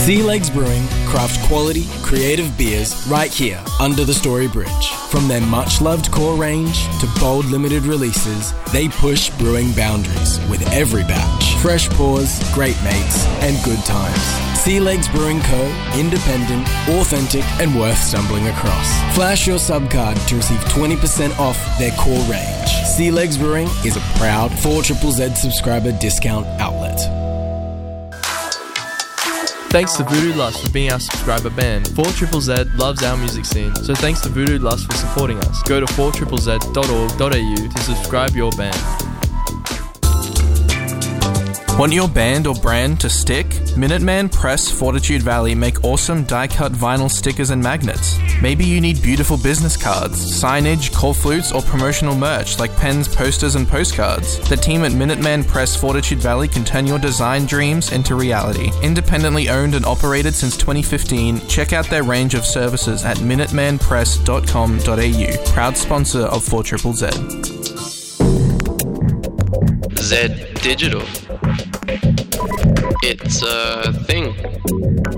Sea Legs Brewing craft quality, creative beers right here under the Story Bridge. From their much-loved core range to bold limited releases, they push brewing boundaries with every batch. Fresh pours, great mates, and good times. Sea Legs Brewing Co. Independent, authentic, and worth stumbling across. Flash your subcard to receive 20% off their core range. Sea Legs Brewing is a proud 4ZZZ subscriber discount outlet. Thanks to Voodoo Lust for being our subscriber band. 4ZZZ loves our music scene, so thanks to Voodoo Lust for supporting us. Go to 4ZZZ.org.au to subscribe your band. Want your band or brand to stick? Minuteman Press Fortitude Valley make awesome die-cut vinyl stickers and magnets. Maybe you need beautiful business cards, signage, call flutes, or promotional merch like pens, posters, and postcards. The team at Minuteman Press Fortitude Valley can turn your design dreams into reality. Independently owned and operated since 2015, check out their range of services at minutemanpress.com.au. Proud sponsor of 4ZZZ. Z Digital. It's a thing.